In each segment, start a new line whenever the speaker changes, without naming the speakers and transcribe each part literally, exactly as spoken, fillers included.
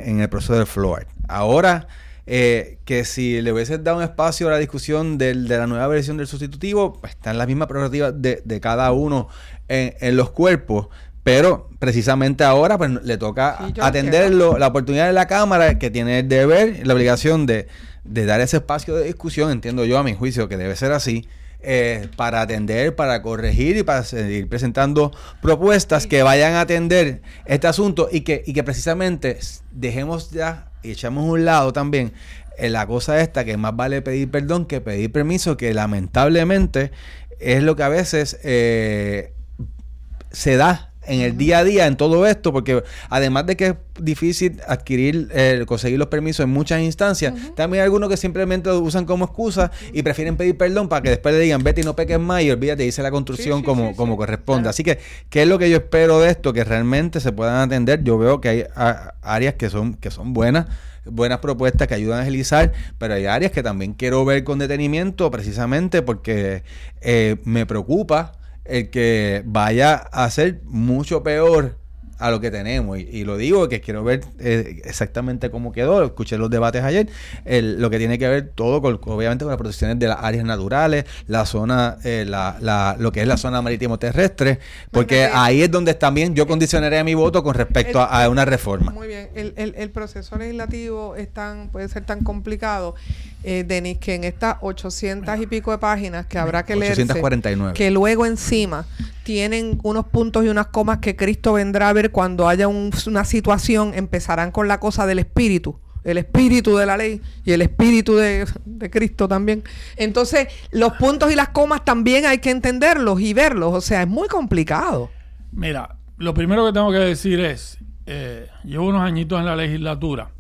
en el proceso del FLOAR. Ahora, eh, que si le hubieses dado un espacio a la discusión del, de la nueva versión del sustitutivo, pues está en la misma prerrogativa de, de cada uno en, en los cuerpos. Pero precisamente ahora pues le toca sí, atenderlo, la oportunidad de la Cámara, que tiene el deber, la obligación de, de dar ese espacio de discusión, entiendo yo a mi juicio que debe ser así, eh, para atender, para corregir y para seguir presentando propuestas sí. que vayan a atender este asunto y que, y que precisamente dejemos ya y echamos a un lado también eh, la cosa esta que más vale pedir perdón que pedir permiso, que lamentablemente es lo que a veces eh, se da en el día a día en todo esto, porque además de que es difícil adquirir, eh, conseguir los permisos en muchas instancias, uh-huh. también hay algunos que simplemente lo usan como excusa y prefieren pedir perdón para que después le digan vete y no peques más y olvídate, hice la construcción sí, sí, como, sí, como sí. corresponde. Claro. Así que, ¿qué es lo que yo espero de esto? Que realmente se puedan atender. Yo veo que hay a, áreas que son, que son buenas, buenas propuestas que ayudan a agilizar, pero hay áreas que también quiero ver con detenimiento precisamente porque eh, me preocupa el que vaya a ser mucho peor a lo que tenemos. Y, y lo digo que quiero ver eh, exactamente cómo quedó. Escuché los debates ayer. El, lo que tiene que ver todo con, obviamente, con las protecciones de las áreas naturales, la zona, eh, la, la, lo que es la zona marítimo terrestre, porque bueno, ahí es donde también yo condicionaré mi voto con respecto el, a, a una reforma.
Muy bien. El, el, el proceso legislativo es tan, puede ser tan complicado, eh, Denis, que en estas ochocientas y pico de páginas que habrá que leerse,
ochocientas cuarenta y nueve,
que luego encima tienen unos puntos y unas comas que Cristo vendrá a ver cuando haya un, una situación, empezarán con la cosa del espíritu, el espíritu de la ley y el espíritu de, de Cristo también. Entonces, los puntos y las comas también hay que entenderlos y verlos, o sea, es muy complicado.
Mira, lo primero que tengo que decir es, eh, llevo unos añitos en la legislatura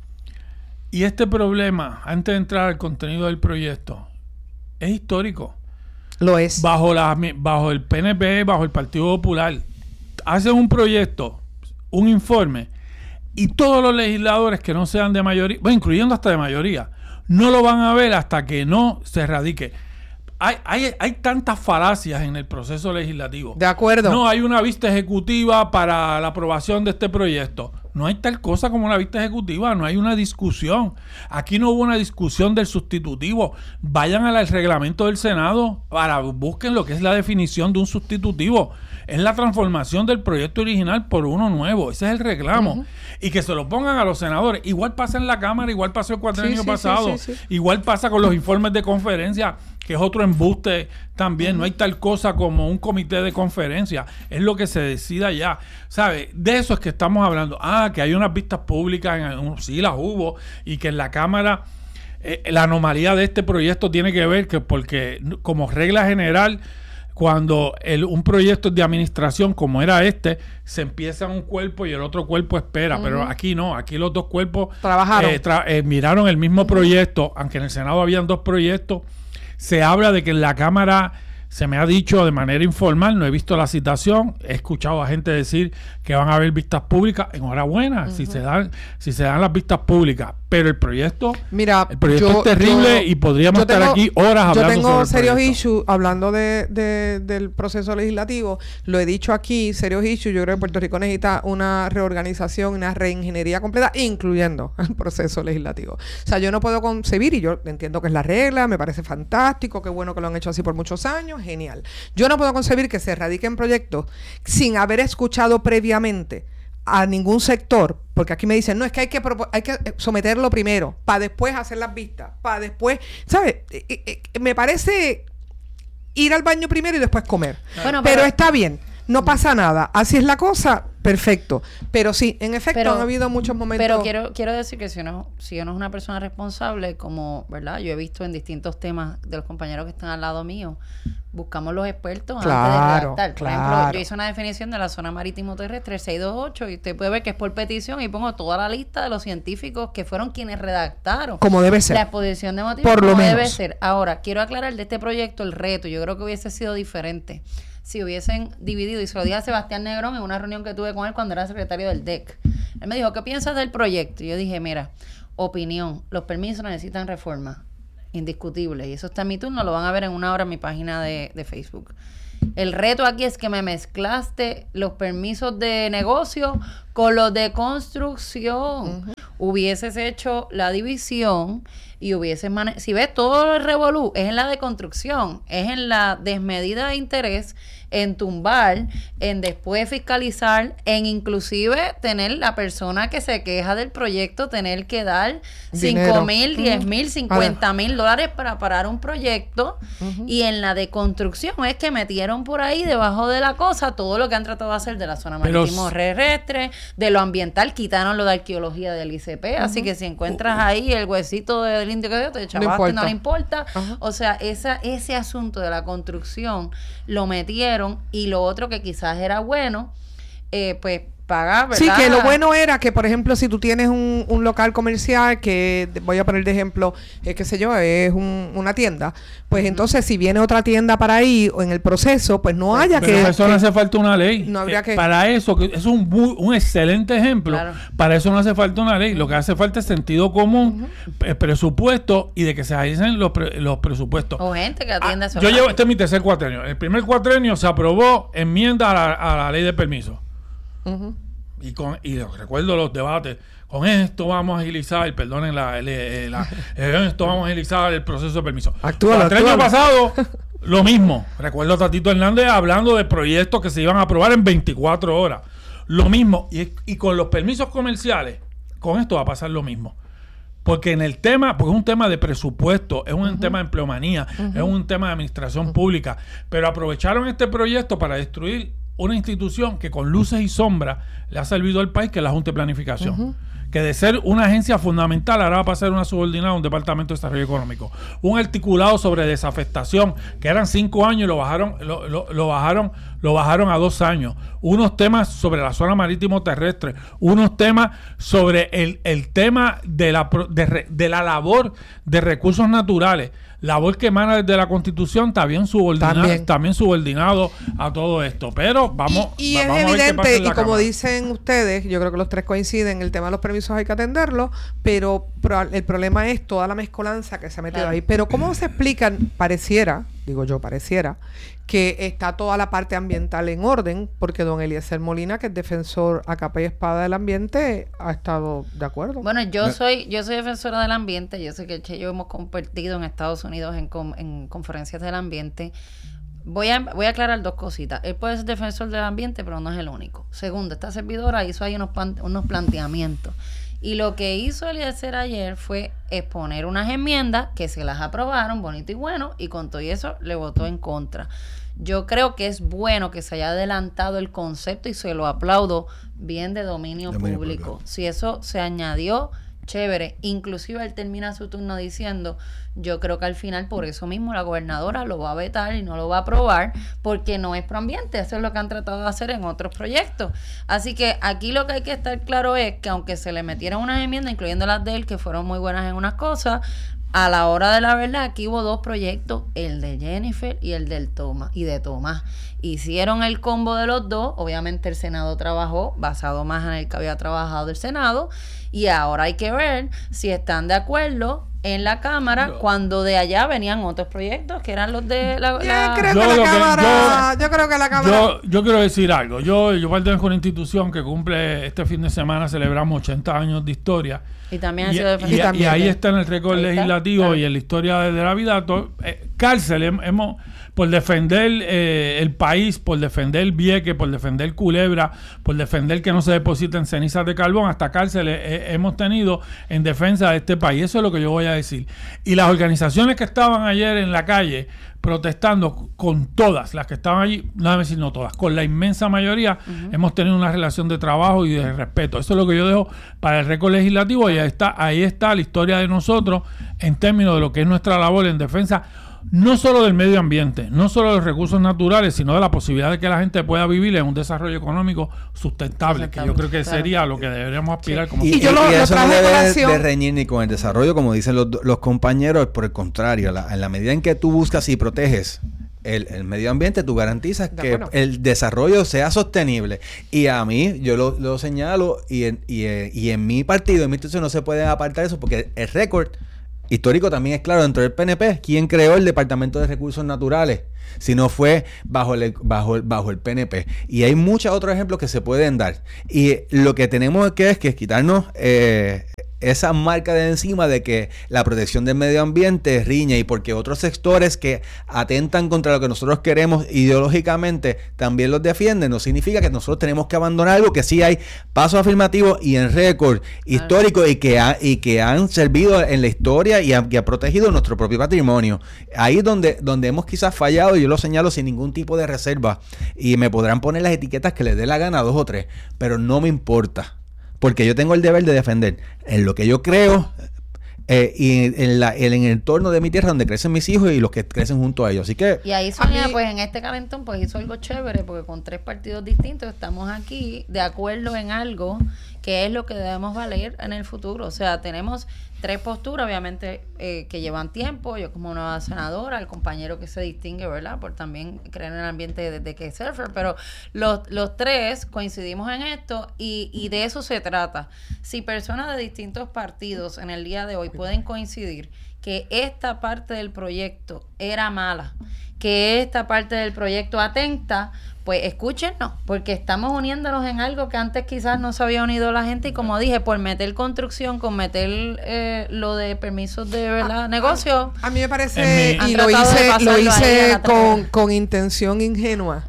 y este problema, antes de entrar al contenido del proyecto, es histórico.
Lo es. Bajo,
la, bajo el P N P, bajo el Partido Popular, hacen un proyecto, un informe, y todos los legisladores que no sean de mayoría, bueno, incluyendo hasta de mayoría, no lo van a ver hasta que no se radique. Hay, hay, hay tantas falacias en el proceso legislativo.
De acuerdo.
No hay una vista ejecutiva para la aprobación de este proyecto. No hay tal cosa como una vista ejecutiva, no hay una discusión. Aquí no hubo una discusión del sustitutivo. Vayan al reglamento del Senado para busquen lo que es la definición de un sustitutivo. Es la transformación del proyecto original por uno nuevo. Ese es el reclamo. Uh-huh. Y que se lo pongan a los senadores. Igual pasa en la Cámara, igual pasó el cuatrienio sí, sí, pasado. Sí, sí, sí. Igual pasa con los informes de conferencia, que es otro embuste también. Uh-huh. No hay tal cosa como un comité de conferencia. Es lo que se decida ya. ¿Sabe? De eso es que estamos hablando. Ah, que hay unas vistas públicas. En, sí, las hubo. Y que en la Cámara eh, la anomalía de este proyecto tiene que ver que porque como regla general, cuando el, un proyecto de administración como era este, se empieza un cuerpo y el otro cuerpo espera, uh-huh. pero aquí no, aquí los dos cuerpos
trabajaron,
eh, tra- eh, miraron el mismo uh-huh. proyecto, aunque en el Senado habían dos proyectos. Se habla de que en la Cámara se me ha dicho de manera informal, no he visto la citación, he escuchado a gente decir que van a haber vistas públicas. Enhorabuena, uh-huh. si se dan, si se dan las vistas públicas, pero el proyecto,
Mira,
el proyecto
yo,
es terrible yo, y podríamos estar tengo, aquí horas hablando sobre el
Yo tengo serios
proyecto.
issues hablando de, de, del proceso legislativo. Lo he dicho aquí, serios issues. Yo creo que Puerto Rico necesita una reorganización, una reingeniería completa, incluyendo el proceso legislativo. O sea, yo no puedo concebir, y yo entiendo que es la regla, me parece fantástico, qué bueno que lo han hecho así por muchos años, genial. Yo no puedo concebir que se radiquen proyectos sin haber escuchado previamente a ningún sector, porque aquí me dicen, no, es que hay que propo- hay que someterlo primero, para después hacer las vistas, para después, ¿sabes? Eh, eh, eh, me parece ir al baño primero y después comer. Bueno, pero, pero está bien, no pasa nada. Así es la cosa, perfecto. Pero sí, en efecto, pero, han habido muchos momentos.
Pero quiero quiero decir que si uno, si uno es una persona responsable, como, ¿verdad? Yo he visto en distintos temas de los compañeros que están al lado mío, buscamos los expertos
claro,
antes de redactar. Por
claro.
ejemplo, yo hice una definición de la zona marítimo terrestre seiscientos veintiocho y usted puede ver que es por petición y pongo toda la lista de los científicos que fueron quienes redactaron.
Como debe ser.
La exposición de motivos
por lo
como
menos.
debe ser. Ahora, quiero aclarar de este proyecto el reto. Yo creo que hubiese sido diferente si hubiesen dividido, y se lo dije a Sebastián Negrón en una reunión que tuve con él cuando era secretario del D E C. Él me dijo, ¿qué piensas del proyecto? Y yo dije, mira, opinión, los permisos necesitan reforma, indiscutible, y eso está en mi turno, lo van a ver en una hora en mi página de, de Facebook. El reto aquí es que me mezclaste los permisos de negocio con los de construcción. Uh-huh. Hubieses hecho la división y hubieses manejado... Si ves, todo el revolú es en la de construcción, es en la desmedida de interés, en tumbar, en después fiscalizar, en inclusive tener la persona que se queja del proyecto, tener que dar cinco mil, diez mil, cincuenta mil dólares para parar un proyecto. Uh-huh. Y en la de construcción es que metieron por ahí debajo de la cosa todo lo que han tratado de hacer de la zona marítimo terrestre, de lo ambiental, quitaron lo de arqueología del I C P, uh-huh. Así que si encuentras ahí el huesito del indio que te chavaste, no, no le importa. Uh-huh. O sea, esa, ese asunto de la construcción lo metieron. Y lo otro que quizás era bueno, eh, pues pagar, ¿verdad?
Sí, que lo bueno era que, por ejemplo, si tú tienes un, un local comercial que, voy a poner de ejemplo, eh, qué sé yo, es un, una tienda, pues uh-huh. Entonces si viene otra tienda para ahí o en el proceso, pues no haya
Pero
que...
Pero eso
que,
no hace falta una ley.
No habría
eh,
que...
Para eso, que es un, un excelente ejemplo, claro. Para eso no hace falta una ley. Lo que hace falta es sentido común, uh-huh. Presupuesto y de que se realicen los, pre, los presupuestos.
O gente que atienda
ah,
eso.
Yo llevo, este es mi tercer cuatrenio. El primer cuatrenio se aprobó enmienda a la, a la ley de permiso. Uh-huh. Y con y recuerdo los debates. Con esto vamos a agilizar, perdonen la, la, la eh, esto vamos a agilizar el proceso de permiso.
Actúala,
el año pasado, lo mismo. Recuerdo a Tatito Hernández hablando de proyectos que se iban a aprobar en veinticuatro horas. Lo mismo. Y, y con los permisos comerciales, con esto va a pasar lo mismo. Porque en el tema, porque es un tema de presupuesto, es un uh-huh. tema de empleomanía, uh-huh. es un tema de administración uh-huh. pública. Pero aprovecharon este proyecto para destruir una institución que con luces y sombras le ha servido al país, que es la Junta de Planificación. Uh-huh. Que de ser una agencia fundamental ahora va a pasar una subordinada a un Departamento de Desarrollo Económico. Un articulado sobre desafectación, que eran cinco años y lo bajaron, lo, lo, lo bajaron, lo bajaron a dos años. Unos temas sobre la zona marítimo terrestre, unos temas sobre el, el tema de la, de, de la labor de recursos naturales. Labor que emana desde la Constitución, también subordinado, también. también subordinado a todo esto. Pero vamos,
y, y
va,
es
vamos
evidente,
a ver qué pasa en la
y como
Cámara.
Dicen ustedes, yo creo que los tres coinciden, el tema de los permisos hay que atenderlo, pero pro, el problema es toda la mezcolanza que se ha metido claro. ahí. Pero ¿cómo se explican? Pareciera, digo yo, pareciera, que está toda la parte ambiental en orden, porque don Eliezer Molina, que es defensor a capa y espada del ambiente, ha estado de acuerdo.
Bueno, yo soy yo soy defensora del ambiente. Yo sé que Che y yo hemos compartido en Estados Unidos en, com, en conferencias del ambiente. Voy a, voy a aclarar dos cositas. Él puede ser defensor del ambiente, pero no es el único. Segundo, esta servidora hizo ahí unos, pan, unos planteamientos. Y lo que hizo Eliezer ayer fue exponer unas enmiendas que se las aprobaron, bonito y bueno, y con todo eso le votó en contra. Yo creo que es bueno que se haya adelantado el concepto y se lo aplaudo bien de dominio, dominio público. público. Si eso se añadió, chévere. Inclusive él termina su turno diciendo, yo creo que al final por eso mismo la gobernadora lo va a vetar y no lo va a aprobar porque no es proambiente. Eso es lo que han tratado de hacer en otros proyectos. Así que aquí lo que hay que estar claro es que aunque se le metieron unas enmiendas, incluyendo las de él, que fueron muy buenas en unas cosas, a la hora de la verdad aquí hubo dos proyectos, el de Jennifer y el del Tomás y de Tomás. Hicieron el combo de los dos. Obviamente el Senado trabajó basado más en el que había trabajado el Senado, y ahora hay que ver si están de acuerdo en la Cámara yo, cuando de allá venían otros proyectos que eran los de la, la...
Yo, creo
yo,
que la cámara,
yo,
yo creo que la Cámara
yo, yo quiero decir algo. Yo, yo pertenezco a una institución que cumple este fin de semana, celebramos ochenta años de historia.
Y también ha
y,
sido
y, y, y ahí está en el récord legislativo claro. Y en la historia de, de la vida. To, eh, cárcel, hemos, por defender eh, el país, por defender Vieques, por defender Culebra, por defender que no se depositen cenizas de carbón, hasta cárcel eh, hemos tenido en defensa de este país. Eso es lo que yo voy a decir. Y las organizaciones que estaban ayer en la calle protestando, con todas las que estaban allí, no déjame decir no todas, con la inmensa mayoría, uh-huh. hemos tenido una relación de trabajo y de respeto. Eso es lo que yo dejo para el récord legislativo, y ahí está, ahí está la historia de nosotros en términos de lo que es nuestra labor en defensa, no solo del medio ambiente, no solo de los recursos naturales, sino de la posibilidad de que la gente pueda vivir en un desarrollo económico sustentable, sustentable que yo creo que claro. sería lo que deberíamos aspirar sí. como
y, y, yo lo, y eso no debe de reñir ni con el desarrollo, como dicen los, los compañeros. Por el contrario, la, en la medida en que tú buscas y proteges el, el medio ambiente, tú garantizas de que bueno. el desarrollo sea sostenible. Y a mí, yo lo, lo señalo, y en, y, y en mi partido, en mi institución, no se puede apartar eso, porque el récord histórico también es claro dentro del P N P. ¿Quién creó el Departamento de Recursos Naturales? Si no fue bajo el, bajo, el, bajo el P N P. Y hay muchos otros ejemplos que se pueden dar. Y lo que tenemos que es que quitarnos eh, esa marca de encima de que la protección del medio ambiente riña, y porque otros sectores que atentan contra lo que nosotros queremos ideológicamente también los defienden, no significa que nosotros tenemos que abandonar algo que sí hay pasos afirmativos y en récord histórico y que, ha, y que han servido en la historia y han, que ha protegido nuestro propio patrimonio. Ahí es donde, donde hemos quizás fallado, y yo lo señalo sin ningún tipo de reserva, y me podrán poner las etiquetas que les dé la gana, dos o tres, pero no me importa. Porque yo tengo el deber de defender en lo que yo creo eh, y en, la, en el entorno de mi tierra donde crecen mis hijos y los que crecen junto a ellos. Así que...
Y ahí Sonia, mí, pues en este calentón, pues hizo algo chévere, porque con tres partidos distintos estamos aquí de acuerdo en algo que es lo que debemos valer en el futuro. O sea, tenemos tres posturas, obviamente, eh, que llevan tiempo. Yo como nueva senadora, el compañero que se distingue, ¿verdad? Por también creer en el ambiente desde que es surfer, pero los, los tres coincidimos en esto y, y de eso se trata. Si personas de distintos partidos en el día de hoy pueden coincidir que esta parte del proyecto era mala, que esta parte del proyecto atenta, pues escúchenos, porque estamos uniéndonos en algo que antes quizás no se había unido la gente, y como dije, por meter construcción, con meter eh, lo de permisos de verdad, a, negocio.
A, a mí me parece,
mi,
y lo hice, lo hice con, con intención ingenua,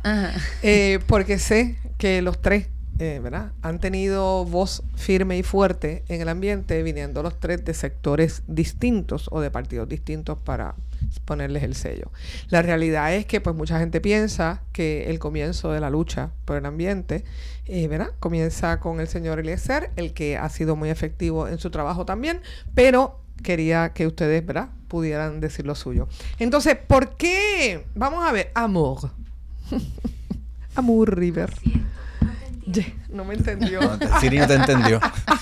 eh, porque sé que los tres Eh, ¿verdad? han tenido voz firme y fuerte en el ambiente, viniendo los tres de sectores distintos o de partidos distintos para ponerles el sello. La realidad es que pues mucha gente piensa que el comienzo de la lucha por el ambiente eh, ¿verdad? comienza con el señor Eliezer, el que ha sido muy efectivo en su trabajo también, pero quería que ustedes, ¿verdad?, pudieran decir lo suyo. Entonces, ¿por qué? Vamos a ver, amor. Amor River. Yeah, no me entendió.
No, Siri no te entendió.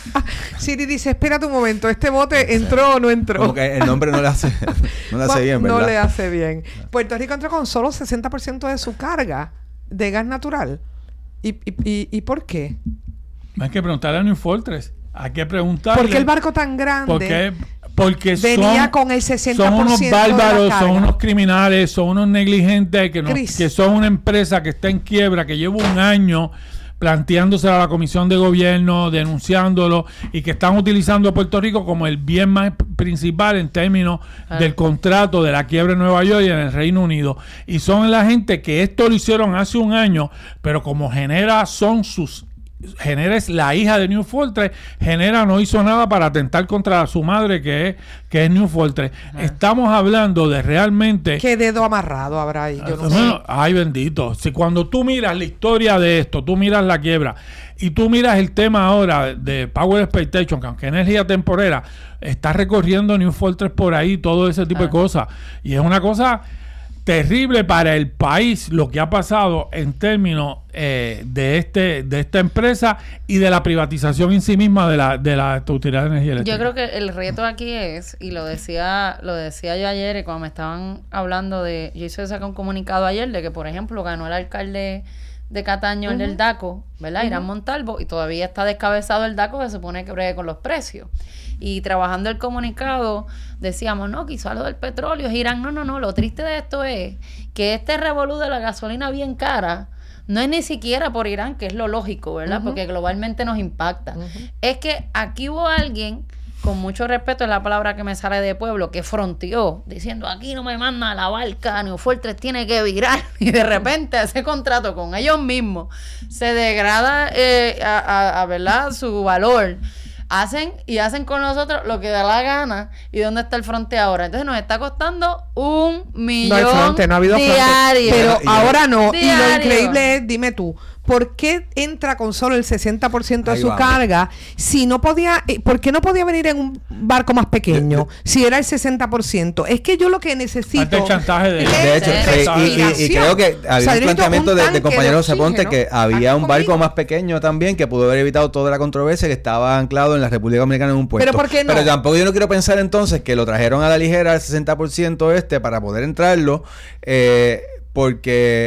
Siri dice, espérate un momento, ¿este bote entró o no entró?
Como que el nombre no le hace, no le hace bien, ¿verdad?
No le hace bien. Puerto Rico entró con solo sesenta por ciento de su carga de gas natural. ¿Y, y, y, y por qué?
Hay que preguntarle a New Fortress. Hay que preguntarle.
¿Por qué el barco tan grande?
Porque, porque
venía
son,
con el sesenta por ciento
son unos bárbaros,
de la
son unos criminales, son unos negligentes, que, no, que son una empresa que está en quiebra, que lleva un año planteándose a la Comisión de Gobierno, denunciándolo, y que están utilizando a Puerto Rico como el bien más principal en términos ah. del contrato de la quiebra en Nueva York y en el Reino Unido. Y son la gente que esto lo hicieron hace un año, pero como Genera son sus... Genera es la hija de New Fortress. Genera no hizo nada para atentar contra su madre, que es, que es New Fortress. Ajá. Estamos hablando de realmente...
¿Qué dedo amarrado habrá ahí? Yo no
bueno,
sé.
Ay, bendito. Si cuando tú miras la historia de esto, tú miras la quiebra y tú miras el tema ahora de Power Expectation, que aunque energía temporera, está recorriendo New Fortress por ahí, todo ese tipo Ajá. de cosas. Y es una cosa terrible para el país lo que ha pasado en términos eh, de este de esta empresa y de la privatización en sí misma de la de la utilidad de energía eléctrica.
Yo creo que el reto aquí es, y lo decía lo decía yo ayer cuando me estaban hablando de, yo hice sacar un comunicado ayer de que, por ejemplo, ganó el alcalde de Cataño, uh-huh. el del DACO, ¿verdad? Uh-huh. Irán Montalvo, y todavía está descabezado el DACO, que se supone que bregue con los precios. Y trabajando el comunicado, decíamos, no, quizá lo del petróleo, Irán, no, no, no, lo triste de esto es que este revolú de la gasolina bien cara no es ni siquiera por Irán, que es lo lógico, ¿verdad? Uh-huh. Porque globalmente nos impacta. Uh-huh. Es que aquí hubo alguien, con mucho respeto, es la palabra que me sale de pueblo, que fronteó, diciendo, aquí no me manda la barca, New Fortress tiene que virar, y de repente ese contrato con ellos mismos se degrada eh, a, a, a, ¿verdad?, su valor. Hacen y hacen con nosotros lo que da la gana. ¿Y dónde está el fronte ahora? Entonces nos está costando un millón
no hay fronte, no ha habido
diario.
Fronte. Pero
y,
ahora no.
Diario.
Y lo increíble es, dime tú, ¿por qué entra con solo el sesenta por ciento de Ahí su vamos. carga? Si no podía, ¿por qué no podía venir en un barco más pequeño? Si era el sesenta por ciento. Es que yo lo que necesito...
El chantaje de,
de hecho, sí, y, y, y creo que había o sea, un planteamiento un de, de compañero José Ponte que había un barco conmigo. más pequeño también que pudo haber evitado toda la controversia, que estaba anclado en la República Dominicana en un puerto.
Pero ¿por qué no?
Pero tampoco yo no quiero pensar entonces que lo trajeron a la ligera al sesenta por ciento este para poder entrarlo, eh, porque...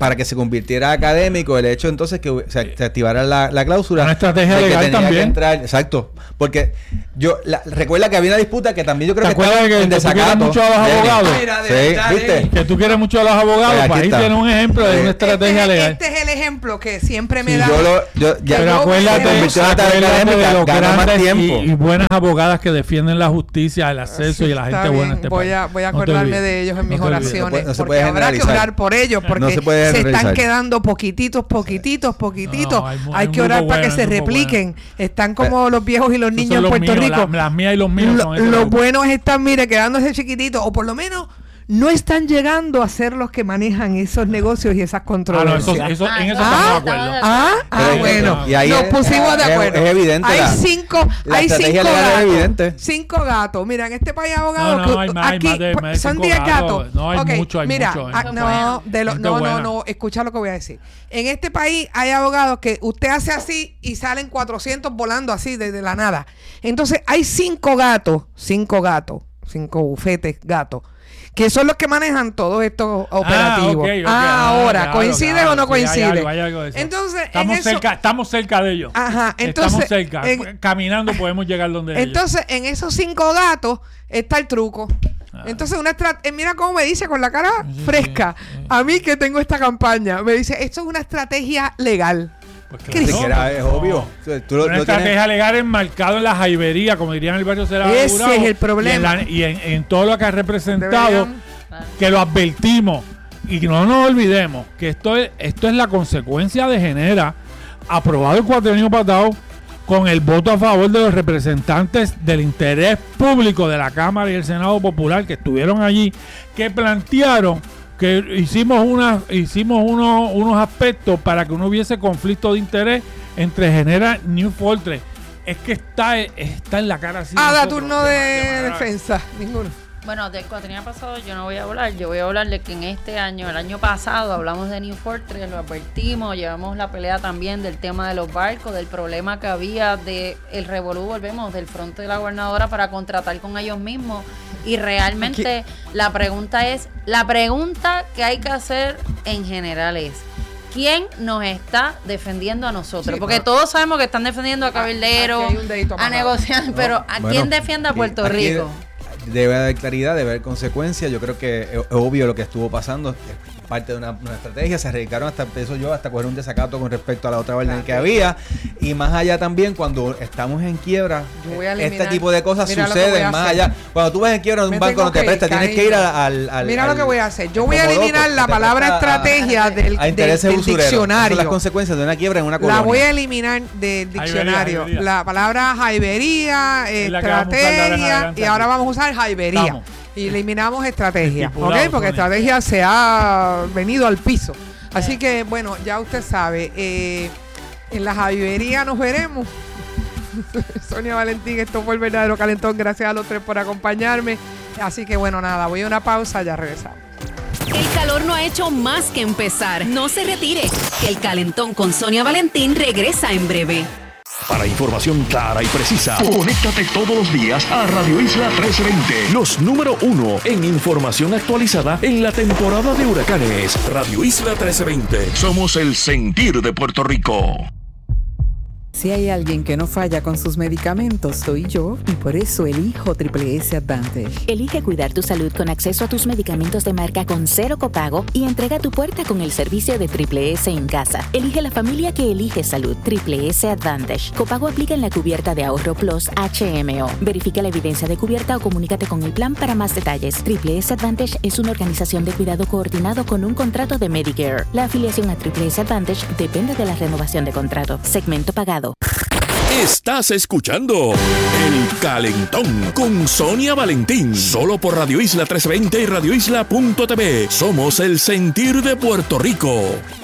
para que se convirtiera académico el hecho entonces que se, se activara la, la cláusula.
Una estrategia
de que
legal
tenía que
también.
entrar, exacto. Porque yo la, recuerda que había una disputa que también yo creo
¿Te
que
acuerdas
estaba
que
en
tú quieres
desacato.
mucho a los
Denny.
abogados?
Mira, de
Sí,
verdad,
¿viste?
Denny.
Que tú quieres mucho a los abogados,
Aquí
pues ahí
está.
tienes un ejemplo de una estrategia
este,
legal.
Este es el ejemplo que siempre me
Sí,
da.
yo lo, yo, ya,
Pero
yo-
acuérdate,
se
convirtió en una tarea
acuérdate de
académica,
los
gana más
grandes y,
tiempo.
y buenas abogadas que defienden la justicia, el acceso
Sí,
y la
está
gente
bien.
buena en este
voy
país.
A, voy a
No te
acordarme
olvides.
de ellos en
No
mis
te olvides.
oraciones.
No puede- no se
porque
puede
habrá que
generalizar.
orar por ellos porque
No se puede
se están
generalizar.
quedando poquititos, poquititos, poquititos.
No, hay mu-
hay
hay
que
un
orar
grupo
para que
bueno,
se
hay un grupo
repliquen. Están como los viejos y los
Esos
niños
son
en
los
Puerto
míos,
Rico.
la- las mías y los míos
Lo,
son ese
lo
grupo.
bueno es están, mire, quedándose chiquititos, o por lo menos no están llegando a ser los que manejan esos negocios y esas
Ah, no,
controversias.
eso, eso, en eso
Ah,
estamos de acuerdo.
Ah, ah,
Pero-
bueno.
y ahí
Nos
es-
pusimos de
es-
acuerdo.
es evidente
Hay
la-
cinco,
la
hay
estrategia
cinco
legal es
gatos.
evidente.
Cinco gatos. Mira, en este país abogados
No, no,
que
hay más, hay
aquí
más de-
pues,
más de
son
cinco
diez
gatos.
gatos.
No, hay
Ok,
mucho, hay
mira,
mucho, hay
ah,
mucho.
no, de lo,
Gente
no, no,
buena.
no, escucha lo que voy a decir. En este país hay abogados que usted hace así y salen cuatrocientos volando así desde la nada. Entonces, hay cinco gatos, cinco gatos, cinco bufetes gatos, que son los que manejan todos estos operativos.
ok, ok.
Ah,
Ah,
ahora,
claro,
¿coincide
claro.
o no
Sí, hay
coincide?
algo, hay algo de eso.
Entonces, en
estamos,
eso,
cerca, estamos cerca de ellos.
Ajá, entonces,
estamos cerca.
en-
Caminando podemos llegar donde ellos.
entonces, en esos cinco gatos está el truco.
Ah.
Entonces, una estra- eh, mira cómo me dice con la cara
Sí, sí,
fresca.
sí.
A mí que tengo esta campaña, me dice, esto es una estrategia legal.
Pues
¿Qué
Ni
dice?
siquiera es obvio. O sea, tú lo-
Una
lo tienes-
estrategia legal enmarcado en la jaibería, como dirían en el barrio Será
Ese
Bravo,
es el problema.
Y, en, la- y en, en todo lo que ha representado,
Deberían-
que lo advertimos. Y que no nos olvidemos que esto es, esto es la consecuencia de Genera, aprobado el cuatrienio pasado, con el voto a favor de los representantes del interés público de la Cámara y el Senado Popular que estuvieron allí, que plantearon que hicimos una, hicimos unos, unos aspectos para que no hubiese conflicto de interés entre Genera y New Fortress. Es que está, está en la cara así.
Ah, da
nosotros,
turno
de
de
manera-
defensa. Ninguno.
Bueno, del cuatrienio pasado yo no voy a hablar, yo voy a hablar de que en este año, el año pasado, hablamos de New Fortress, lo advertimos, llevamos la pelea también del tema de los barcos, del problema que había de el revolú, volvemos, del fronte de la gobernadora para contratar con ellos mismos. Y realmente la pregunta es, la pregunta que hay que hacer en general es, ¿quién nos está defendiendo a nosotros?
Sí,
Porque
pero-
todos sabemos que están defendiendo a cabilderos,
aquí hay un dedito
a
amarrado.
negociar,
No,
pero ¿a
bueno,
quién defiende a
aquí-
Puerto
aquí
Rico?
Debe haber claridad, debe haber consecuencias. Yo creo que es, es obvio lo que estuvo pasando. Es parte de una, una estrategia. Se arriesgaron hasta, eso yo, hasta coger un desacato con respecto a la otra orden que había. Y más allá también, cuando estamos en quiebra,
Yo voy a
este
eliminar-
tipo de cosas
mira lo que voy
suceden
a
más
hacer.
allá. Cuando tú vas en quiebra en
Me
un banco
tengo
no te
que ir,
presta, tienes que ir
cariño.
al, al
Mira
al-
lo que voy a hacer. Yo
al
voy a
Comodoro,
eliminar
que
la
te
palabra
presta a-
estrategia del,
a
del-
intereses
del
usureros. Esas son
diccionario.
las consecuencias de una quiebra en una colonia.
La voy a eliminar del diccionario.
jaibería.
La palabra jaibería,
Es la que vamos a usar de ahora en
estrategia,
adelante
y ahora
aquí.
vamos a usar jaibería.
Estamos.
Y eliminamos estrategia,
Estipulado,
¿ok? Porque
Tony.
estrategia se ha venido al piso. Así que, bueno, ya usted sabe, eh, en la jaibería nos veremos. Sonia Valentín, esto fue el verdadero calentón. Gracias a los tres por acompañarme. Así que, bueno, nada, voy a una pausa, ya regresamos.
El calor no ha hecho más que empezar. No se retire. El calentón con Sonia Valentín regresa en breve.
Para información clara y precisa, conéctate todos los días a Radio Isla trece veinte. Los número uno en información actualizada en la temporada de huracanes. Radio Isla trece veinte. Somos el sentir de Puerto Rico.
Si hay alguien que no falla con sus medicamentos, soy yo, y por eso elijo Triple S Advantage.
Elige cuidar tu salud con acceso a tus medicamentos de marca con cero copago y entrega a tu puerta con el servicio de Triple S en casa. Elige la familia que elige salud. Triple S Advantage. Copago aplica en la cubierta de Ahorro Plus H M O. Verifica la evidencia de cubierta o comunícate con el plan para más detalles. Triple S Advantage es una organización de cuidado coordinado con un contrato de Medicare. La afiliación a Triple S Advantage depende de la renovación de contrato. Segmento pagado.
Estás escuchando El Calentón con Sonia Valentín. Solo por Radio Isla trescientos veinte y radio isla punto t v. Somos el sentir de Puerto Rico.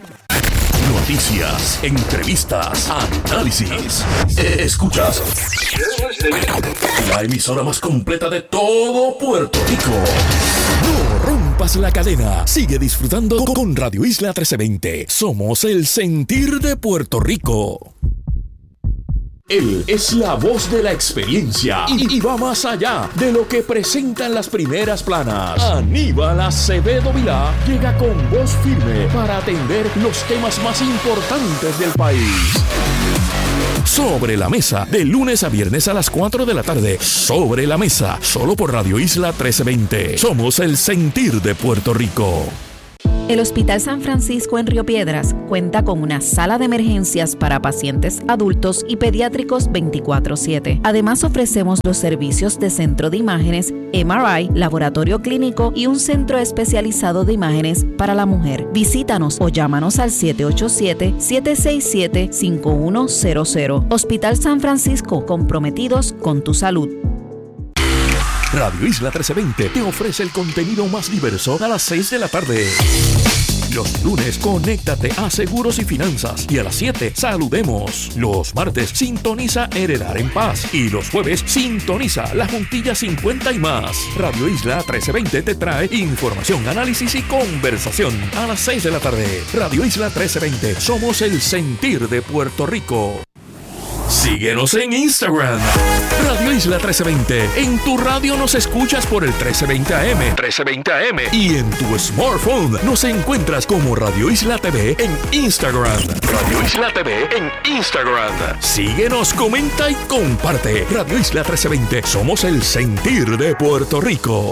Noticias, entrevistas, análisis. Escuchas la emisora más completa de todo Puerto Rico. No rompas la cadena. Sigue disfrutando con Radio Isla trescientos veinte. Somos el sentir de Puerto Rico. Él es la voz de la experiencia y, y va más allá de lo que presentan las primeras planas. Aníbal Acevedo Vilá llega con voz firme para atender los temas más importantes del país. Sobre la Mesa, de lunes a viernes a las cuatro de la tarde. Sobre la Mesa, solo por Radio Isla trece veinte. Somos el sentir de Puerto Rico.
El Hospital San Francisco en Río Piedras cuenta con una sala de emergencias para pacientes adultos y pediátricos veinticuatro siete. Además, ofrecemos los servicios de centro de imágenes, M R I, laboratorio clínico y un centro especializado de imágenes para la mujer. Visítanos o llámanos al siete ocho siete, siete seis siete, cinco uno cero cero. Hospital San Francisco, comprometidos con tu salud.
Radio Isla trece veinte te ofrece el contenido más diverso a las seis de la tarde. Los lunes, conéctate a Seguros y Finanzas. Y a las siete, saludemos. Los martes, sintoniza Heredar en Paz. Y los jueves, sintoniza La Juntilla cincuenta y más. Radio Isla trece veinte te trae información, análisis y conversación. A las seis de la tarde, Radio Isla trece veinte. Somos el sentir de Puerto Rico. Síguenos en Instagram, Radio Isla trece veinte. En tu radio nos escuchas por el trece veinte A M. trece veinte A M. Y en tu smartphone nos encuentras como Radio Isla T V en Instagram. Radio Isla T V en Instagram. Síguenos, comenta y comparte. Radio Isla trece veinte. Somos el sentir de Puerto Rico.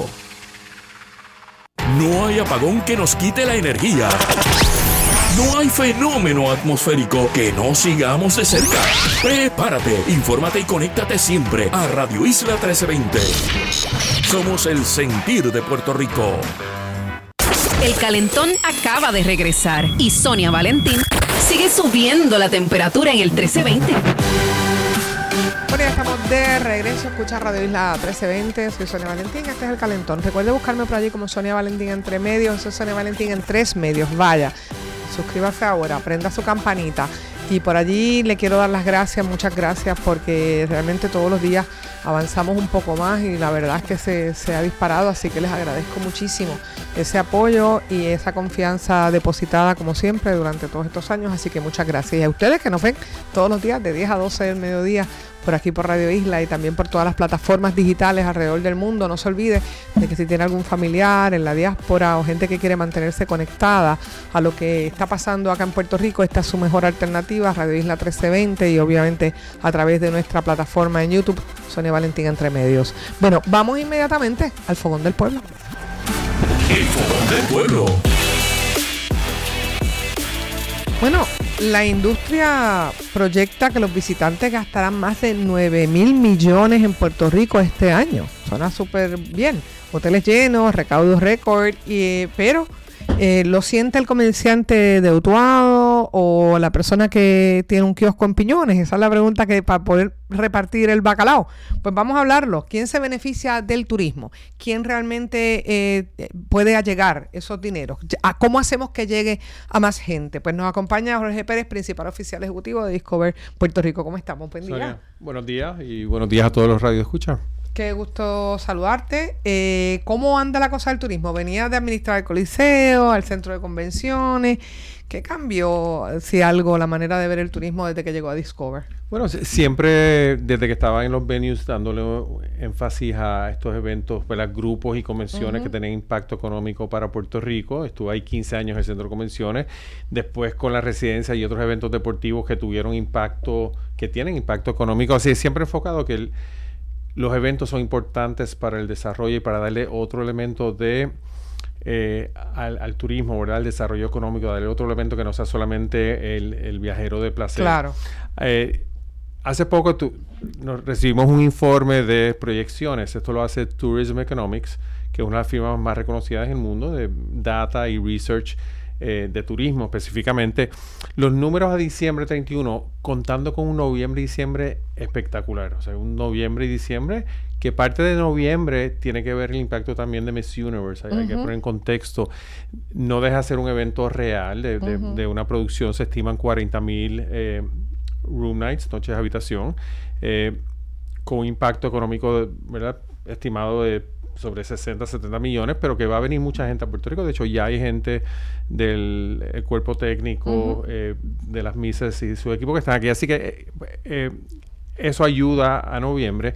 No hay apagón que nos quite la energía. No hay fenómeno atmosférico que no sigamos de cerca. Prepárate, infórmate y conéctate siempre a Radio Isla trece veinte. Somos el sentir de Puerto Rico.
El calentón acaba de regresar y Sonia Valentín sigue subiendo la temperatura en el trece veinte.
Bueno, ya estamos de regreso. Escucha Radio Isla trece veinte. Soy Sonia Valentín. Este es el calentón. Recuerde buscarme por allí como Sonia Valentín entre medios. Soy Sonia Valentín en tres medios. Vaya. Suscríbase ahora, prenda su campanita y por allí le quiero dar las gracias, muchas gracias porque realmente todos los días avanzamos un poco más y la verdad es que se, se ha disparado, así que les agradezco muchísimo ese apoyo y esa confianza depositada como siempre durante todos estos años, así que muchas gracias. Y a ustedes que nos ven todos los días de diez a doce del mediodía por aquí por Radio Isla y también por todas las plataformas digitales alrededor del mundo. No se olvide de que si tiene algún familiar en la diáspora o gente que quiere mantenerse conectada a lo que está pasando acá en Puerto Rico, esta es su mejor alternativa, Radio Isla trece veinte y obviamente a través de nuestra plataforma en YouTube, Sonia Valentín Entre Medios. Bueno, vamos inmediatamente al Fogón del Pueblo.
El Fogón del Pueblo.
Bueno, la industria proyecta que los visitantes gastarán más de nueve mil millones en Puerto Rico este año. Suena súper bien. Hoteles llenos, recaudos récord, y, pero eh, ¿lo siente el comerciante de Utuado o la persona que tiene un kiosco en Piñones? Esa es la pregunta que para poder repartir el bacalao. Pues vamos a hablarlo. ¿Quién se beneficia del turismo? ¿Quién realmente eh, puede allegar esos dineros? ¿Cómo hacemos que llegue a más gente? Pues nos acompaña Jorge Pérez, principal oficial ejecutivo de Discover Puerto Rico. ¿Cómo estamos? Buen día.
Sonia, buenos días y buenos días a todos los radioescuchas.
Qué gusto saludarte. Eh, ¿Cómo anda la cosa del turismo? Venía de administrar el Coliseo, al centro de convenciones. ¿Qué cambió, si algo, la manera de ver el turismo desde que llegó a Discover?
Bueno, siempre desde que estaba en los venues dándole énfasis a estos eventos, ¿verdad? Grupos y convenciones uh-huh. que tenían impacto económico para Puerto Rico. Estuve ahí quince años en el centro de convenciones. Después con la residencia y otros eventos deportivos que tuvieron impacto, que tienen impacto económico. Así es, siempre enfocado que el los eventos son importantes para el desarrollo y para darle otro elemento de eh, al, al turismo, ¿verdad? Al desarrollo económico, darle otro elemento que no sea solamente el, el viajero de placer.
Claro.
Eh, hace poco tu, nos recibimos un informe de proyecciones. Esto lo hace Tourism Economics, que es una de las firmas más reconocidas en el mundo de data y research Eh, de turismo específicamente. Los números a diciembre treinta y uno, contando con un noviembre y diciembre espectacular. O sea, un noviembre y diciembre que parte de noviembre tiene que ver el impacto también de Miss Universe. Hay, uh-huh. hay que poner en contexto. No deja de ser un evento real de, de, uh-huh. de una producción. Se estiman cuarenta mil eh, room nights, noches de habitación, eh, con un impacto económico, ¿verdad? Estimado de sobre sesenta, setenta millones, pero que va a venir mucha gente a Puerto Rico. De hecho, ya hay gente del el cuerpo técnico, uh-huh. eh, de las Misses y su equipo que están aquí. Así que eh, eh, eso ayuda a noviembre.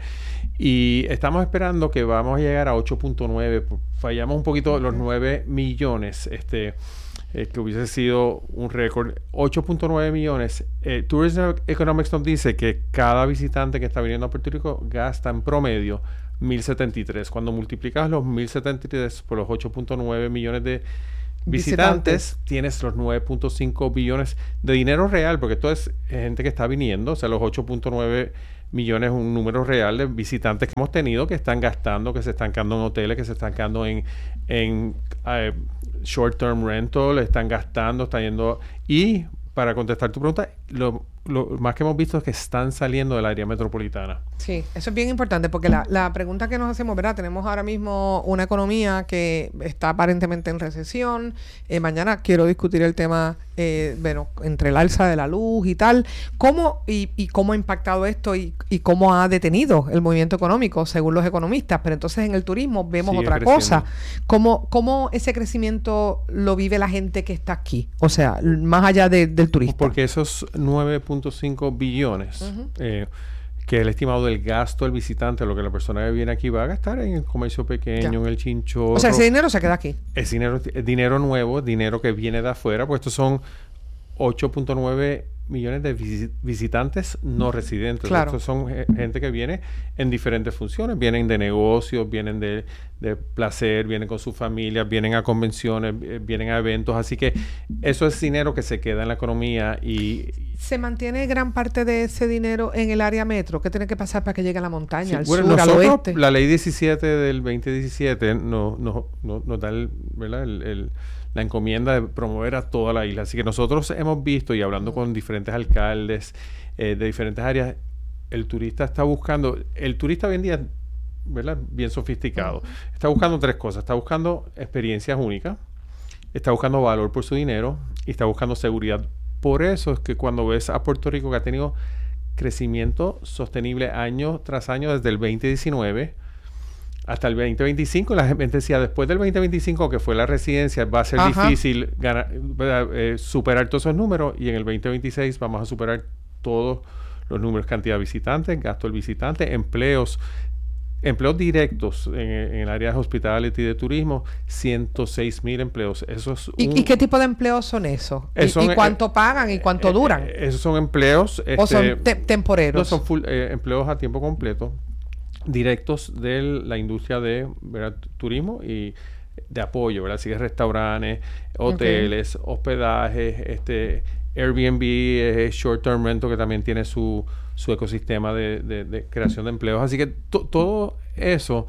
Y estamos esperando que vamos a llegar a ocho punto nueve. Fallamos un poquito los nueve millones, este, eh, que hubiese sido un récord. ocho punto nueve millones. Eh, Tourism Economics nos dice que cada visitante que está viniendo a Puerto Rico gasta en promedio mil setenta y tres. Cuando multiplicas los mil setenta y tres por los ocho punto nueve millones de visitantes, visitantes, tienes los nueve punto cinco billones de dinero real, porque esto es gente que está viniendo, o sea, los ocho punto nueve millones es un número real de visitantes que hemos tenido que están gastando, que se están quedando en hoteles, que se están quedando en, en uh, short-term rental, están gastando, están yendo. Y para contestar tu pregunta, lo, lo más que hemos visto es que están saliendo del área metropolitana.
Sí, eso es bien importante porque la, la pregunta que nos hacemos, ¿verdad? Tenemos ahora mismo una economía que está aparentemente en recesión. Eh, mañana quiero discutir el tema, eh, bueno, entre el alza de la luz y tal. ¿Cómo y, y cómo ha impactado esto y, y cómo ha detenido el movimiento económico según los economistas? Pero entonces en el turismo vemos
Sigue
otra
creciendo.
cosa. ¿Cómo, ¿Cómo ese crecimiento lo vive la gente que está aquí? O sea, más allá de, del turista.
Porque esos nueve punto cinco billones, uh-huh. eh, que es el estimado del gasto del visitante, lo que la persona que viene aquí va a gastar en el comercio pequeño, ya. en el chinchorro.
O sea, ese dinero se queda aquí.
Es dinero, es dinero nuevo, dinero que viene de afuera, pues estos son ocho punto nueve millones de vis- visitantes no residentes.
Claro.
Estos son eh, gente que viene en diferentes funciones. Vienen de negocios, vienen de, de placer, vienen con sus familias, vienen a convenciones, eh, vienen a eventos. Así que eso es dinero que se queda en la economía y...
¿Se mantiene gran parte de ese dinero en el área metro? ¿Qué tiene que pasar para que llegue a la montaña,
sí,
al
bueno,
sur,
nosotros,
al oeste?
La ley diecisiete del veinte diecisiete nos no, no, no da el, ¿verdad? el, el, la encomienda de promover a toda la isla. Así que nosotros hemos visto, y hablando con diferentes alcaldes eh, de diferentes áreas, el turista está buscando... El turista hoy en día, ¿verdad? Bien sofisticado. Está buscando tres cosas. Está buscando experiencias únicas, está buscando valor por su dinero y está buscando seguridad. Por eso es que cuando ves a Puerto Rico, que ha tenido crecimiento sostenible año tras año desde el veinte diecinueve hasta el veinte veinticinco, la gente decía, después del veinte veinticinco, que fue la residencia, va a ser Ajá. difícil ganar, eh, superar todos esos números, y en el veinte veintiséis vamos a superar todos los números, cantidad de visitantes, gasto del visitante, empleos, empleos directos en, en el área de hospitality y de turismo, ciento seis mil empleos. Eso es un,
¿Y, ¿Y qué tipo de empleos son esos? ¿Y,
son,
¿Y cuánto eh, pagan y cuánto
eh,
duran?
Eh, esos son empleos...
¿O este, son te- temporeros?
No, son full, eh, empleos a tiempo completo, directos de la industria de ¿verdad? turismo y de apoyo, ¿verdad? Así que restaurantes, hoteles, okay. hospedajes, este... Airbnb, eh, short term rental, que también tiene su, su ecosistema de, de, de creación de empleos. Así que to, todo eso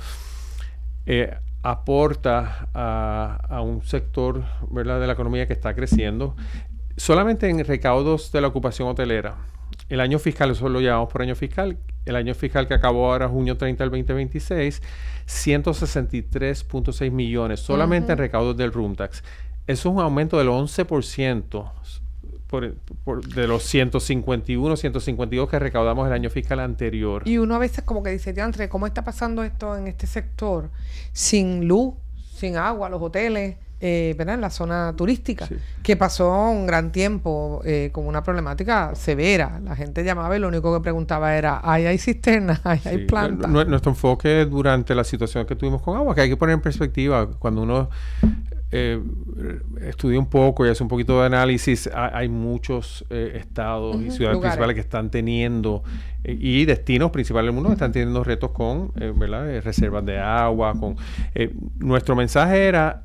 eh, aporta a, a un sector, ¿verdad? de la economía que está creciendo. Solamente en recaudos de la ocupación hotelera, el año fiscal, eso lo llamamos por año fiscal, el año fiscal que acabó ahora, junio treinta del veinte veintiséis, ciento sesenta y tres punto seis millones solamente uh-huh. en recaudos del room tax. Eso es un aumento del once por ciento Por, por, de los ciento cincuenta y uno, ciento cincuenta y dos que recaudamos el año fiscal anterior.
Y uno a veces como que dice, diantre, ¿cómo está pasando esto en este sector? Sin luz, sin agua, los hoteles, eh, ¿verdad? En la zona turística, sí. que pasó un gran tiempo eh, con una problemática severa. La gente llamaba y lo único que preguntaba era, ¿ahí hay cisternas? ¿Ahí sí. hay plantas?
N- nuestro enfoque durante la situación que tuvimos con agua, que hay que poner en perspectiva, cuando uno... Eh, estudia un poco y hace un poquito de análisis, ha, hay muchos eh, estados uh-huh, y ciudades lugares. principales que están teniendo eh, y destinos principales del mundo uh-huh. que están teniendo retos con eh, ¿verdad? Eh, reservas de agua. Con eh, nuestro mensaje era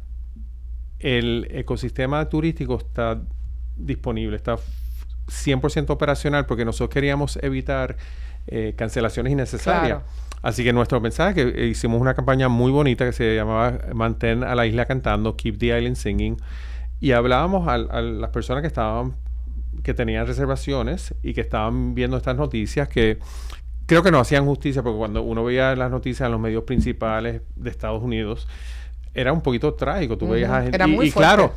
el ecosistema turístico está disponible, está cien por ciento operacional, porque nosotros queríamos evitar eh, cancelaciones innecesarias. Claro. Así que nuestro mensaje, que eh, hicimos una campaña muy bonita que se llamaba Mantén a la isla cantando, Keep the Island Singing, y hablábamos a, a las personas que estaban, que tenían reservaciones y que estaban viendo estas noticias, que creo que no hacían justicia, porque cuando uno veía las noticias en los medios principales de Estados Unidos, era un poquito trágico. Tú uh-huh. veías a gente...
Era
y,
muy
y claro,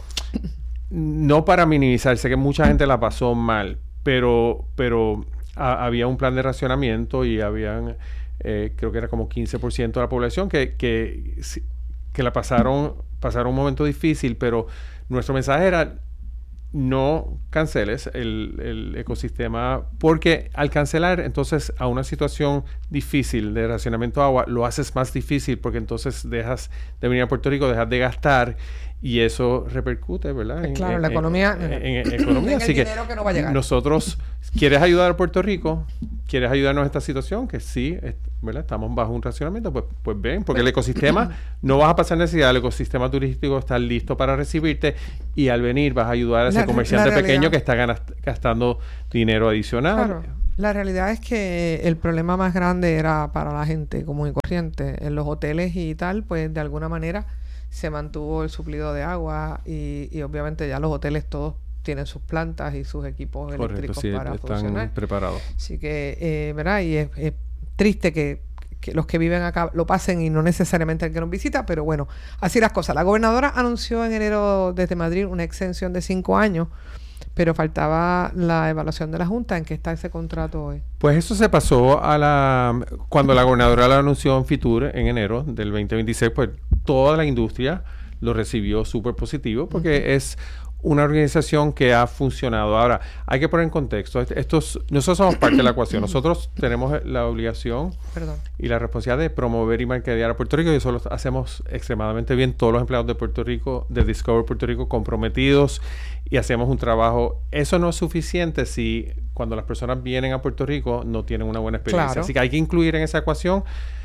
no para minimizar, sé que mucha gente la pasó mal, pero, pero a, había un plan de racionamiento y habían... Eh, creo que era como quince por ciento de la población que, que, que la pasaron, pasaron un momento difícil, pero nuestro mensaje era no canceles el, el ecosistema, porque al cancelar entonces a una situación difícil de racionamiento de agua, lo haces más difícil porque entonces dejas de venir a Puerto Rico, dejas de gastar y eso repercute, ¿verdad? En,
claro,
en,
la economía.
En, en, en economía.
En
Así que,
que no va a llegar.
nosotros, ¿quieres ayudar a Puerto Rico? ¿Quieres ayudarnos en esta situación? Que sí, es, ¿verdad? Estamos bajo un racionamiento, pues, pues ven, porque el ecosistema, no vas a pasar necesidad, el ecosistema turístico está listo para recibirte y al venir vas a ayudar a ese
La-
comerciante
la
pequeño
realidad.
que está ganas- gastando dinero adicional.
Claro. La realidad es que el problema más grande era para la gente común y corriente. En los hoteles y tal, pues de alguna manera se mantuvo el suplido de agua y, y obviamente ya los hoteles todos tienen sus plantas y sus equipos
Correcto,
eléctricos
sí,
para
están
funcionar.
preparados.
Así que, eh, ¿verdad? Y es, es triste que, que los que viven acá lo pasen y no necesariamente el que nos visita, pero bueno, así las cosas. La gobernadora anunció en enero desde Madrid una extensión de cinco años, pero faltaba la evaluación de la Junta. ¿En qué está ese contrato hoy?
Pues eso se pasó a la... Cuando la gobernadora lo anunció en Fitur en enero del veinte veintiséis, pues toda la industria lo recibió súper positivo porque uh-huh. es una organización que ha funcionado. Ahora, hay que poner en contexto. Estos, nosotros somos parte de la ecuación. Nosotros tenemos la obligación
Perdón.
y la responsabilidad de promover y mercadear a Puerto Rico y eso lo hacemos extremadamente bien. Todos los empleados de Puerto Rico, de Discover Puerto Rico, comprometidos y hacemos un trabajo. Eso no es suficiente si cuando las personas vienen a Puerto Rico no tienen una buena experiencia.
Claro.
Así que hay que incluir en esa ecuación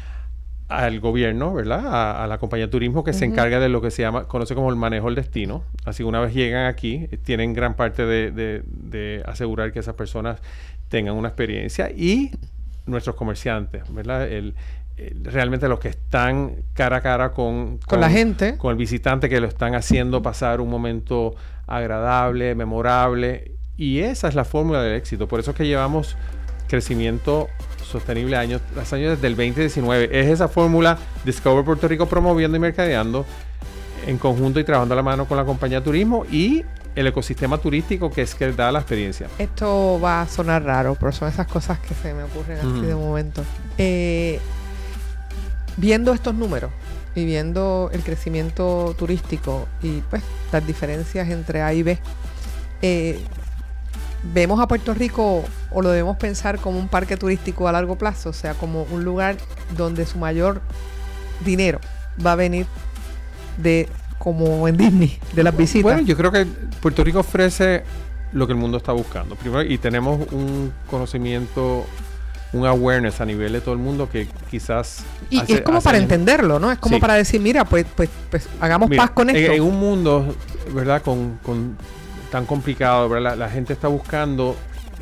al gobierno, ¿verdad? A, a la compañía de turismo que uh-huh. se encarga de lo que se llama, conoce como el manejo del destino. Así que una vez llegan aquí, tienen gran parte de, de, de asegurar que esas personas tengan una experiencia y nuestros comerciantes, ¿verdad? El, el, realmente los que están cara a cara con, con,
con la gente,
con el visitante, que lo están haciendo pasar un momento agradable, memorable, y esa es la fórmula del éxito. Por eso es que llevamos crecimiento sostenible años tras años desde el veinte diecinueve. Es esa fórmula Discover Puerto Rico promoviendo y mercadeando en conjunto y trabajando a la mano con la compañía de turismo y el ecosistema turístico que es que da la experiencia.
Esto va a sonar raro, pero son esas cosas que se me ocurren así mm. de momento. Eh, viendo estos números y viendo el crecimiento turístico y pues las diferencias entre A y B, eh, ¿vemos a Puerto Rico o lo debemos pensar como un parque turístico a largo plazo? O sea, como un lugar donde su mayor dinero va a venir de, como en Disney, de las visitas.
Bueno, yo creo que Puerto Rico ofrece lo que el mundo está buscando. Primero, y tenemos un conocimiento, un awareness a nivel de todo el mundo que quizás...
Y
hace,
es como
hace
para
años,
entenderlo, ¿no? Es como
sí.
para decir, mira, pues, pues, pues hagamos
mira,
paz con esto.
En, en un mundo, ¿verdad? Con... con tan complicado, ¿verdad? La, la gente está buscando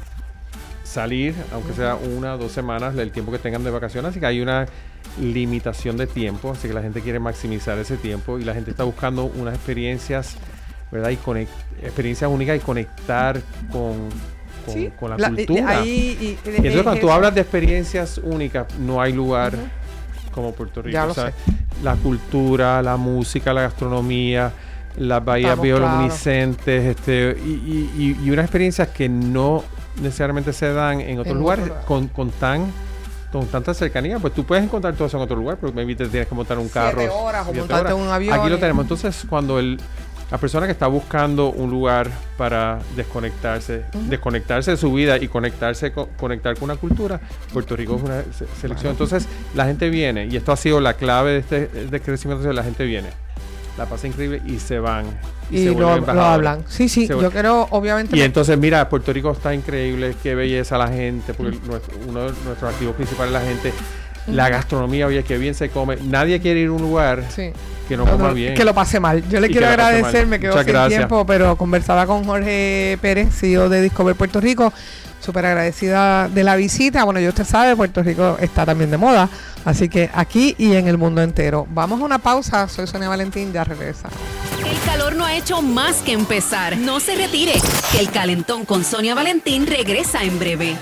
salir, aunque sea una o dos semanas, el tiempo que tengan de vacaciones, así que hay una limitación de tiempo, así que la gente quiere maximizar ese tiempo y la gente está buscando unas experiencias, ¿verdad? Y conect, experiencias únicas y conectar con, con,
¿Sí?
con la,
la
cultura.
Ahí, y,
y, y entonces
es
cuando
eso.
tú hablas de experiencias únicas, no hay lugar uh-huh. como Puerto Rico.
Ya lo
o sea,
sé.
La cultura, la música, la gastronomía, las bahías
Estamos
bioluminiscentes, este, y, y, y unas experiencias que no necesariamente se dan en otros
en
lugares
otro lugar.
con, con tan con tanta cercanía. Pues tú puedes encontrar todo eso en otro lugar, pero maybe te tienes que montar un carro.
Siete horas o
siete
montarte
horas.
un avión.
Aquí lo
y...
tenemos. Entonces, cuando el, la persona que está buscando un lugar para desconectarse, uh-huh. desconectarse de su vida y conectarse con, conectar con una cultura, Puerto Rico es una se- selección. Bueno. Entonces, la gente viene, y esto ha sido la clave de este de crecimiento, la gente viene. La pasa increíble y se van. Y,
y
se
lo, lo hablan. Sí, sí,
se
yo quiero, obviamente...
Y
me...
entonces, mira, Puerto Rico está increíble, qué belleza la gente, porque mm. nuestro, uno de nuestros activos principales es la gente. Mm. La gastronomía, oye, qué bien se come. Nadie quiere ir a un lugar
sí.
que no coma bien.
Que lo pase mal. Yo le
y
quiero agradecer, me quedo
Muchas
sin
gracias.
tiempo, pero conversaba con Jorge Pérez, C E O de Discover Puerto Rico. Súper agradecida de la visita. Bueno, ya usted sabe, Puerto Rico está también de moda. Así que aquí y en el mundo entero. Vamos a una pausa. Soy Sonia Valentín, ya regresamos.
El calor no ha hecho más que empezar. No se retire. El Calentón con Sonia Valentín regresa en breve.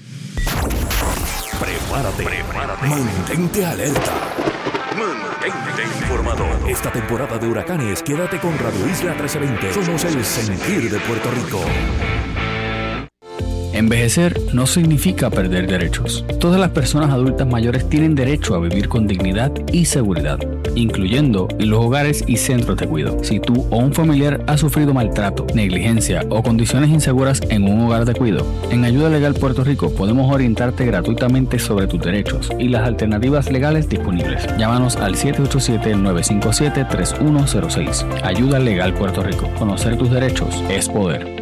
Prepárate, prepárate. Mantente alerta. Mantente informado. Esta temporada de huracanes, quédate con Radio Isla trece veinte. Somos el sentir de Puerto Rico.
Envejecer no significa perder derechos. Todas las personas adultas mayores tienen derecho a vivir con dignidad y seguridad, incluyendo en los hogares y centros de cuidado. Si tú o un familiar ha sufrido maltrato, negligencia o condiciones inseguras en un hogar de cuidado, en Ayuda Legal Puerto Rico podemos orientarte gratuitamente sobre tus derechos y las alternativas legales disponibles. Llámanos al siete ocho siete, nueve cinco siete, tres uno cero seis. Ayuda Legal Puerto Rico. Conocer tus derechos es poder.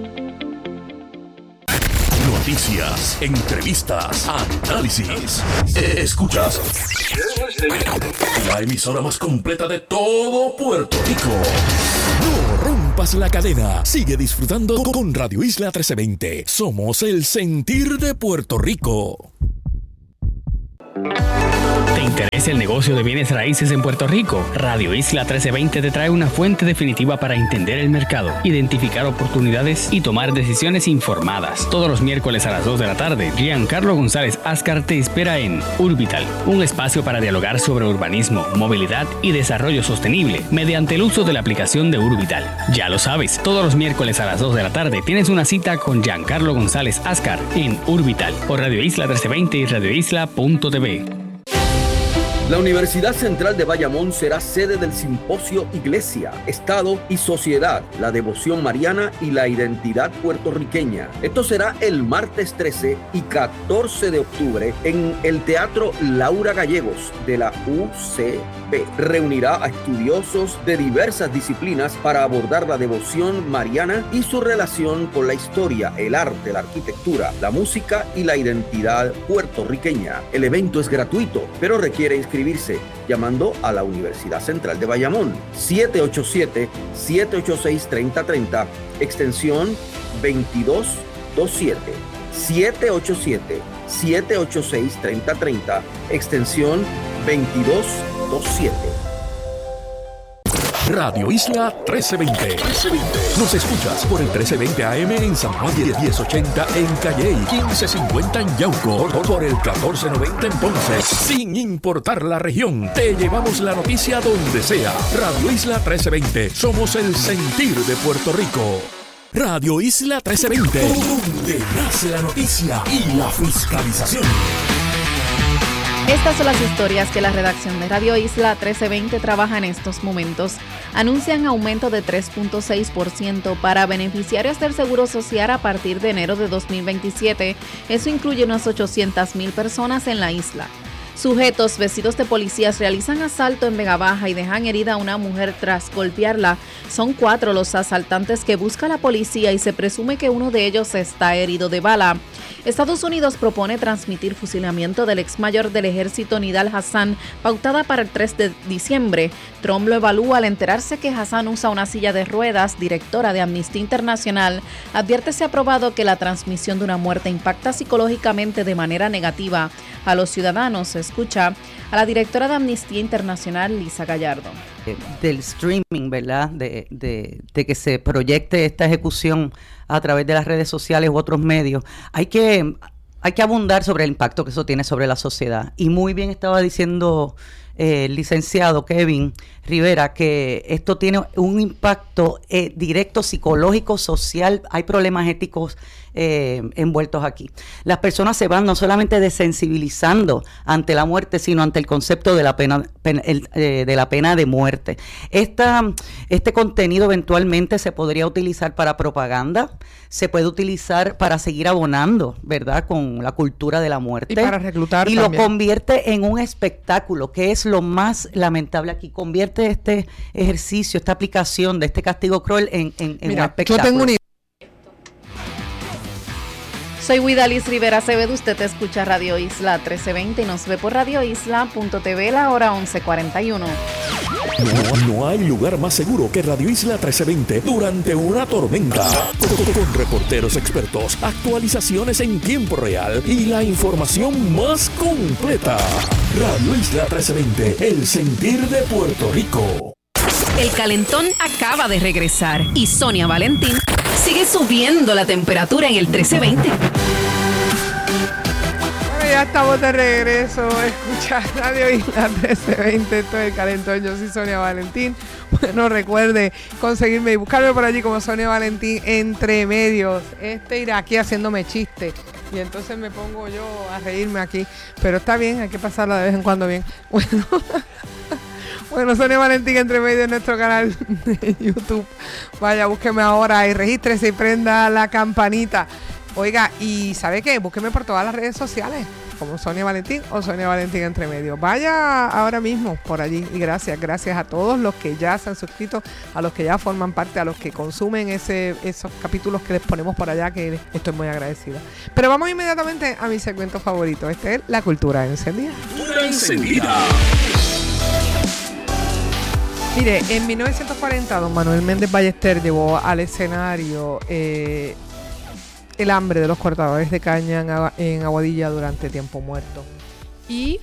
Noticias, entrevistas, análisis. Escuchas la emisora más completa de todo Puerto Rico. No rompas la cadena. Sigue disfrutando con Radio Isla trece veinte. Somos el sentir de Puerto Rico.
¿Te interesa el negocio de bienes raíces en Puerto Rico? Radio Isla trece veinte te trae una fuente definitiva para entender el mercado, identificar oportunidades y tomar decisiones informadas. Todos los miércoles a las dos de la tarde, Giancarlo González Ascar te espera en Urbital, un espacio para dialogar sobre urbanismo, movilidad y desarrollo sostenible mediante el uso de la aplicación de Urbital. Ya lo sabes, todos los miércoles a las dos de la tarde tienes una cita con Giancarlo González Ascar en Urbital por Radio Isla trece veinte y radio isla punto t v.
La Universidad Central de Bayamón será sede del simposio Iglesia, Estado y Sociedad, la devoción mariana y la identidad puertorriqueña. Esto será el martes trece y catorce de octubre en el Teatro Laura Gallegos de la U C B. Reunirá a estudiosos de diversas disciplinas para abordar la devoción mariana y su relación con la historia, el arte, la arquitectura, la música y la identidad puertorriqueña. El evento es gratuito, pero requiere inscripción llamando a la Universidad Central de Bayamón siete ocho siete, siete ocho seis, tres cero tres cero, extensión veintidós veintisiete, siete ocho siete, siete ocho seis, tres cero tres cero, extensión veintidós veintisiete.
Radio Isla trece veinte. Nos escuchas por el trece veinte A M en San Juan, diez ochenta en Calley, quince cincuenta en Yauco, por el catorce noventa en Ponce. Sin importar la región, te llevamos la noticia donde sea. Radio Isla trece veinte. Somos el sentir de Puerto Rico. Radio Isla trece veinte. Donde nace la noticia y la fiscalización.
Estas son las historias que la redacción de Radio Isla trece veinte trabaja en estos momentos. Anuncian aumento de tres punto seis por ciento para beneficiarios del Seguro Social a partir de enero de dos mil veintisiete. Eso incluye unas ochocientas mil personas en la isla. Sujetos vestidos de policías realizan asalto en Vega Baja y dejan herida a una mujer tras golpearla. Son cuatro los asaltantes que busca la policía y se presume que uno de ellos está herido de bala. Estados Unidos propone transmitir fusilamiento del ex mayor del ejército Nidal Hasan, pautada para el tres de diciembre. Trump lo evalúa al enterarse que Hasan usa una silla de ruedas. Directora de Amnistía Internacional advierte si aprobado que la transmisión de una muerte impacta psicológicamente de manera negativa a los ciudadanos. Escucha a la directora de Amnistía Internacional, Lisa Gallardo.
Del streaming, ¿verdad? De, de, de que se proyecte esta ejecución a través de las redes sociales u otros medios. Hay que, hay que abundar sobre el impacto que eso tiene sobre la sociedad. Y muy bien estaba diciendo eh, el licenciado Kevin Rivera que esto tiene un impacto eh, directo psicológico, social. Hay problemas éticos Eh, envueltos aquí. Las personas se van no solamente desensibilizando ante la muerte, sino ante el concepto de la pena, pena el, eh, de la pena de muerte. Esta, este contenido eventualmente se podría utilizar para propaganda, se puede utilizar para seguir abonando, ¿verdad?, con la cultura de la muerte.
Y para reclutar
Y
también.
lo convierte en un espectáculo, que es lo más lamentable aquí. Convierte este ejercicio, esta aplicación de este castigo cruel en, en, en
Mira,
un espectáculo.
yo tengo una
Soy Widalis Rivera Acevedo, usted escucha Radio Isla trece veinte y nos ve por radio isla punto t v la hora once cuarenta y uno.
No, no hay lugar más seguro que Radio Isla trece veinte durante una tormenta. Con, con reporteros expertos, actualizaciones en tiempo real y la información más completa. Radio Isla trece veinte, el sentir de Puerto Rico.
El calentón acaba de regresar y Sonia Valentín sigue subiendo la temperatura en el trece veinte.
Y ya estamos de regreso. Escucha Radio Isla trece veinte. Esto es El Calentón. Yo soy Sonia Valentín. Bueno, recuerde conseguirme y buscarme por allí como Sonia Valentín Entre Medios. Este irá aquí haciéndome chiste. Y entonces me pongo yo a reírme aquí. Pero está bien, hay que pasarla de vez en cuando bien. Bueno, bueno, Sonia Valentín Entre Medios en nuestro canal de YouTube. Vaya, búsqueme ahora y regístrese y prenda la campanita. Oiga, y ¿sabe qué? Búsqueme por todas las redes sociales, como Sonia Valentín o Sonia Valentín Entre Medios. Vaya ahora mismo por allí. Y gracias, gracias a todos los que ya se han suscrito, a los que ya forman parte, a los que consumen ese, esos capítulos que les ponemos por allá, que estoy muy agradecida. Pero vamos inmediatamente a mi segmento favorito. Este es La Cultura Encendida.
Cultura Encendida.
Mire, en mil novecientos cuarenta, don Manuel Méndez Ballester llevó al escenario eh, el hambre de los cortadores de caña en, Agu- en Aguadilla durante Tiempo Muerto. Y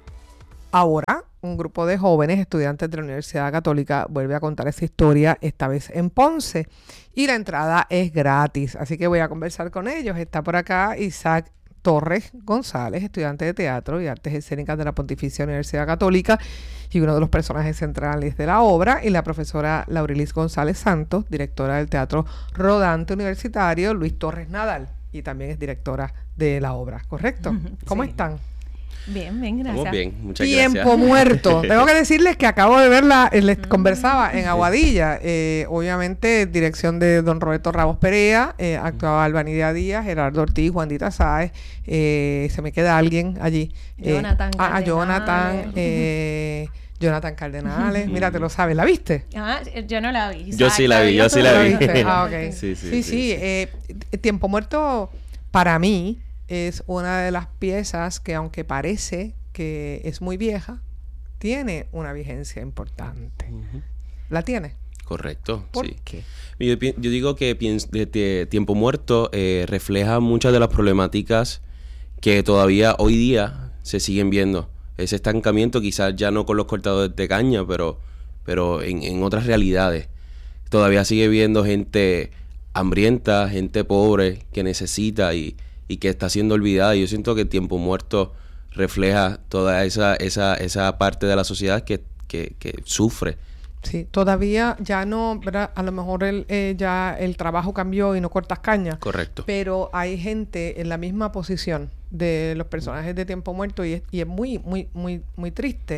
ahora un grupo de jóvenes estudiantes de la Universidad Católica vuelve a contar esa historia, esta vez en Ponce. Y la entrada es gratis, así que voy a conversar con ellos. Está por acá Isaac Torres González, estudiante de teatro y artes escénicas de la Pontificia Universidad Católica y uno de los personajes centrales de la obra, y la profesora Laurilis González Santos, directora del Teatro Rodante Universitario Luis Torres Nadal, y también es directora de la obra, ¿correcto? ¿Cómo
Sí.
están?
Bien, bien, gracias.
Estamos bien, muchas
Tiempo
gracias.
Muerto. Tengo que decirles que acabo de verla, eh, les conversaba en Aguadilla, eh, obviamente dirección de don Roberto Ramos Perea, eh, actuaba Albanidia Díaz, Gerardo Ortiz, Juanita Sáez, eh, se me queda alguien allí. Eh,
Jonathan
ah, ah,
Cardenales.
Jonathan, eh, Jonathan Cardenales, mira, te lo sabes, ¿la viste?
Ah, yo no la vi.
Yo sí la vi, yo sí la vi.
viste? Ah, ok.
Sí, sí,
sí,
sí,
sí,
sí.
eh, Tiempo Muerto para mí es una de las piezas que, aunque parece que es muy vieja, tiene una vigencia importante. ¿La tiene?
Correcto,
¿Por
sí.
qué?
Yo, pi- yo digo que piens- de- de Tiempo Muerto eh, refleja muchas de las problemáticas que todavía hoy día se siguen viendo. Ese estancamiento, quizás ya no con los cortadores de caña, pero, pero en, en otras realidades. Todavía sigue viendo gente hambrienta, gente pobre que necesita y, y que está siendo olvidada. Y yo siento que Tiempo Muerto refleja toda esa, esa, esa parte de la sociedad que, que, que sufre.
Sí, todavía ya no, ¿verdad? A lo mejor el, eh, ya el trabajo cambió y no cortas caña.
Correcto.
Pero hay gente en la misma posición de los personajes de Tiempo Muerto y es, y es muy, muy, muy, muy triste.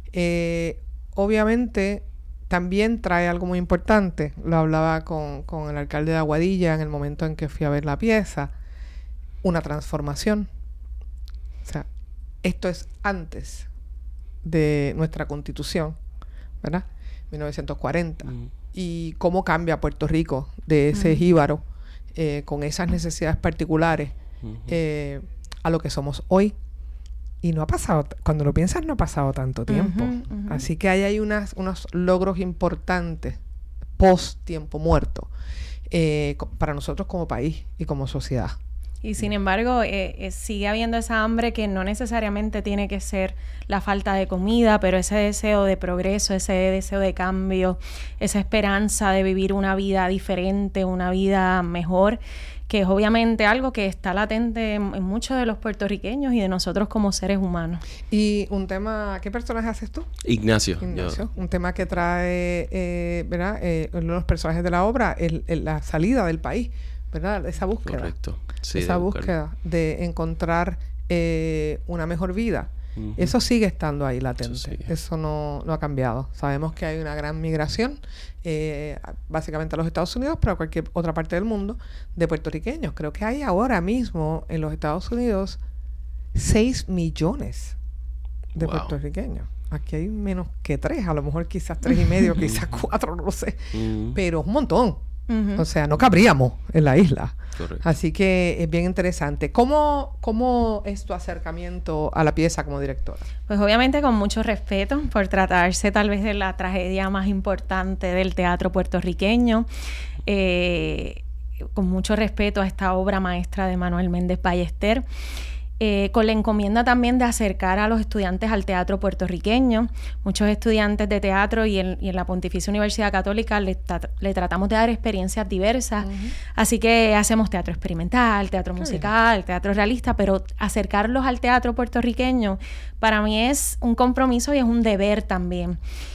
Eh, obviamente también trae algo muy importante. Lo hablaba con, con el alcalde de Aguadilla en el momento en que fui a ver la pieza. Una transformación. O sea, esto es antes de nuestra Constitución, ¿verdad? mil novecientos cuarenta. Mm. Y cómo cambia Puerto Rico de ese mm. jíbaro eh, con esas necesidades particulares mm-hmm. eh, a lo que somos hoy. Y no ha pasado, cuando lo piensas, no ha pasado tanto tiempo. Uh-huh, uh-huh. Así que ahí hay unas, unos logros importantes post Tiempo Muerto eh, para nosotros como país y como sociedad.
Y sin embargo, eh, eh, sigue habiendo esa hambre que no necesariamente tiene que ser la falta de comida, pero ese deseo de progreso, ese deseo de cambio, esa esperanza de vivir una vida diferente, una vida mejor, que es obviamente algo que está latente en, en muchos de los puertorriqueños y de nosotros como seres humanos.
Y un tema, ¿qué personaje haces tú?
Ignacio.
Ignacio. Yo. Un tema que trae, eh, ¿verdad? Eh, uno de los personajes de la obra, el, el, la salida del país, ¿verdad? Esa búsqueda.
Correcto. Sí,
esa
de
búsqueda de encontrar eh, una mejor vida. Uh-huh. Eso sigue estando ahí latente. Eso, Eso no, no ha cambiado. Sabemos que hay una gran migración, eh, básicamente a los Estados Unidos, pero a cualquier otra parte del mundo, de puertorriqueños. Creo que hay ahora mismo en los Estados Unidos seis millones de wow. puertorriqueños. Aquí hay menos que tres, a lo mejor quizás tres y medio, quizás cuatro, no lo sé. Uh-huh. Pero es un montón. Uh-huh. O sea, no cabríamos en la isla. Correcto. Así que es bien interesante. ¿Cómo, ¿Cómo es tu acercamiento a la pieza como directora?
Pues obviamente con mucho respeto, por tratarse tal vez de la tragedia más importante del teatro puertorriqueño. Eh, con mucho respeto a esta obra maestra de Manuel Méndez Ballester. eh, con la encomienda también de acercar a los estudiantes al teatro puertorriqueño. Muchos estudiantes de teatro y en, y en la Pontificia Universidad Católica le, tra- le tratamos de dar experiencias diversas, uh-huh. así que hacemos teatro experimental, teatro Qué musical, bien. teatro realista, pero acercarlos al teatro puertorriqueño para mí es un compromiso y es un deber también.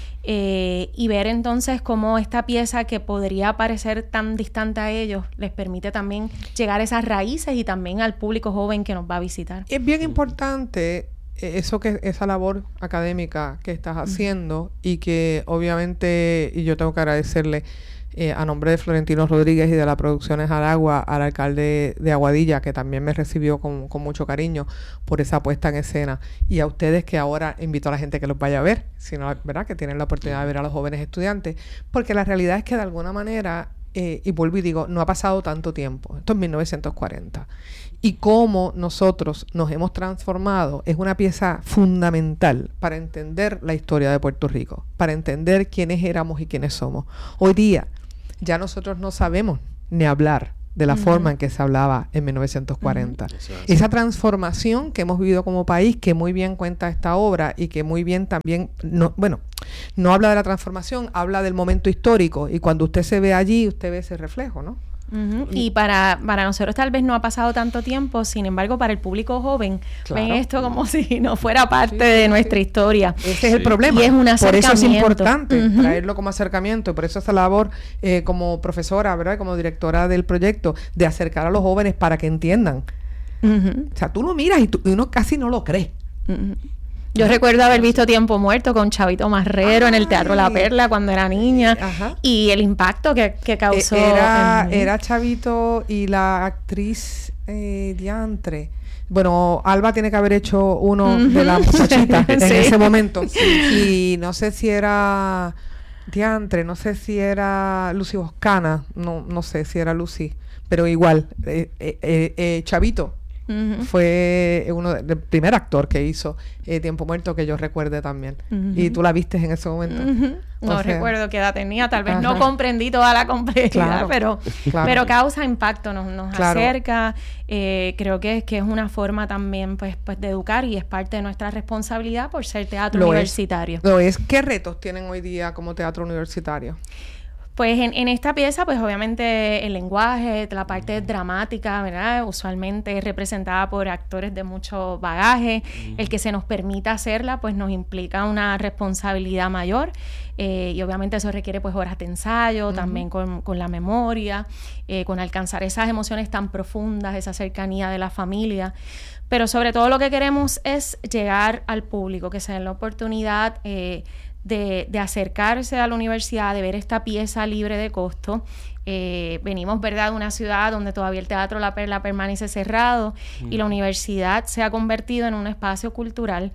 Eh, y ver entonces cómo esta pieza que podría parecer tan distante a ellos les permite también llegar a esas raíces y también al público joven que nos va a visitar.
Es bien importante eso que esa labor académica que estás haciendo uh-huh. y que obviamente, y yo tengo que agradecerle Eh, a nombre de Florentino Rodríguez y de la Producciones Aragua, al alcalde de Aguadilla, que también me recibió con, con mucho cariño por esa puesta en escena, y a ustedes, que ahora invito a la gente que los vaya a ver, sino, ¿verdad?, que tienen la oportunidad de ver a los jóvenes estudiantes, porque la realidad es que de alguna manera, eh, y vuelvo y digo, no ha pasado tanto tiempo, esto es mil novecientos cuarenta, y cómo nosotros nos hemos transformado es una pieza fundamental para entender la historia de Puerto Rico, para entender quiénes éramos y quiénes somos. Hoy día, ya nosotros no sabemos ni hablar de la uh-huh. forma en que se hablaba en mil novecientos cuarenta. Uh-huh. Esa transformación que hemos vivido como país, que muy bien cuenta esta obra y que muy bien también, no, bueno, no habla de la transformación, habla del momento histórico, y cuando usted se ve allí, usted ve ese reflejo, ¿no?
Uh-huh. Y para, para nosotros tal vez no ha pasado tanto tiempo, sin embargo para el público joven claro. ven esto como si no fuera parte sí, sí, de nuestra sí. historia.
Ese es el problema.
Y es un acercamiento.
Por eso es importante uh-huh. traerlo como acercamiento, y por eso esa labor eh, como profesora, ¿verdad?, como directora del proyecto, de acercar a los jóvenes para que entiendan. Uh-huh. O sea, tú lo miras y, tú, y uno casi no lo cree.
Uh-huh. Yo recuerdo haber visto Tiempo Muerto con Chavito Marrero Ay. en el Teatro La Perla cuando era niña. Ajá. Y el impacto que, que causó.
Era,
en...
era Chavito y la actriz eh, diantre. Bueno, Alba tiene que haber hecho uno uh-huh. de la muchachita en sí. ese momento. Sí. Y no sé si era diantre, no sé si era Lucy Boscana, no, no sé si era Lucy, pero igual, eh, eh, eh, eh, Chavito. Uh-huh. Fue uno del de primer actor que hizo eh, Tiempo Muerto que yo recuerde también. Uh-huh. Y tú la viste en ese momento.
Uh-huh. No sea, recuerdo qué edad tenía, tal vez ajá. no comprendí toda la complejidad, claro, pero, claro. pero causa impacto, nos, nos claro. acerca. Eh, creo que, que es una forma también pues, pues de educar, y es parte de nuestra responsabilidad por ser teatro
lo
universitario.
Es, lo es. ¿Qué retos tienen hoy día como teatro universitario?
Pues en, en esta pieza, pues obviamente el lenguaje, la parte dramática, ¿verdad? Usualmente es representada por actores de mucho bagaje. Mm. El que se nos permita hacerla, pues nos implica una responsabilidad mayor. Eh, y obviamente eso requiere pues horas de ensayo, uh-huh. también con, con la memoria, eh, con alcanzar esas emociones tan profundas, esa cercanía de la familia. Pero sobre todo lo que queremos es llegar al público, que se den la oportunidad eh, De, de acercarse a la universidad, de ver esta pieza libre de costo. Eh, venimos, ¿verdad?, de una ciudad donde todavía el Teatro La Perla permanece cerrado mm. y la universidad se ha convertido en un espacio cultural.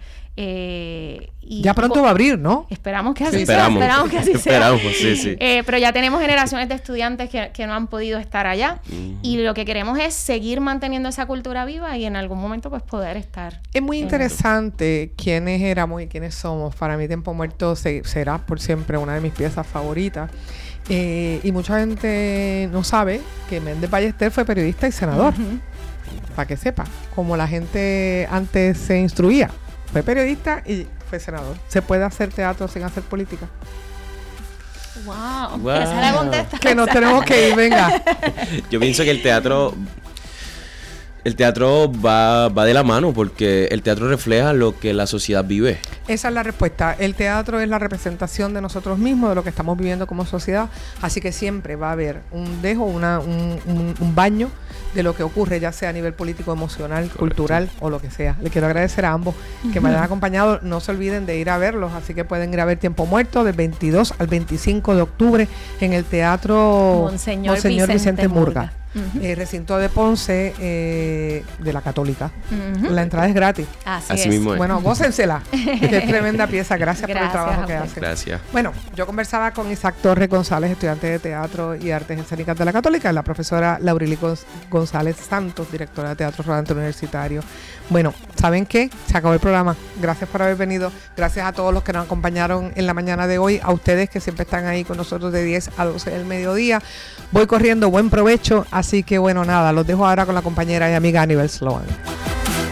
Eh, y
ya pronto va a abrir, ¿no?
Esperamos que así
sí,
sea.
Esperamos,
esperamos que así
esperamos,
sea.
Sí, sí.
Eh, pero ya tenemos generaciones de estudiantes que, que no han podido estar allá. Mm. Y lo que queremos es seguir manteniendo esa cultura viva y en algún momento pues poder estar.
Es muy interesante quiénes éramos y quiénes somos. Para mí Tiempo Muerto se, será por siempre una de mis piezas favoritas. Eh, y mucha gente no sabe que Méndez Ballester fue periodista y senador. Uh-huh. Para que sepa, como la gente antes se instruía. Fue periodista y fue senador. ¿Se puede hacer teatro sin hacer política?
Wow,
wow.
Esa la contesta.
Que nos tenemos que ir, venga.
Yo pienso que el teatro El teatro va, va de la mano, porque el teatro refleja lo que la sociedad vive.
Esa es la respuesta. El teatro es la representación de nosotros mismos, de lo que estamos viviendo como sociedad. Así que siempre va a haber un dejo, una, un, un, un baño de lo que ocurre, ya sea a nivel político, emocional, correcto, cultural o lo que sea. Le quiero agradecer a ambos que me hayan acompañado. No se olviden de ir a verlos, así que pueden ir a ver Tiempo Muerto del veintidós al veinticinco de octubre en el Teatro
Monseñor,
Monseñor Vicente, Vicente Murga.
Murga.
Uh-huh. eh, recinto de Ponce, eh, de la Católica. Uh-huh. La entrada es gratis.
Así,
Así
es.
mismo es.
Bueno, gócensela, que es tremenda pieza. Gracias, Gracias por el trabajo que hacen.
Gracias.
Bueno, yo conversaba con Isaac Torres González, estudiante de Teatro y Artes Escénicas de la Católica, y la profesora Laurili González Santos, directora de Teatro Rodante Universitario. Bueno, ¿saben qué? Se acabó el programa. Gracias por haber venido. Gracias a todos los que nos acompañaron en la mañana de hoy. A ustedes que siempre están ahí con nosotros de diez a doce del mediodía. Voy corriendo, buen provecho. Así que bueno, nada, los dejo ahora con la compañera y amiga Aníbal Sloan.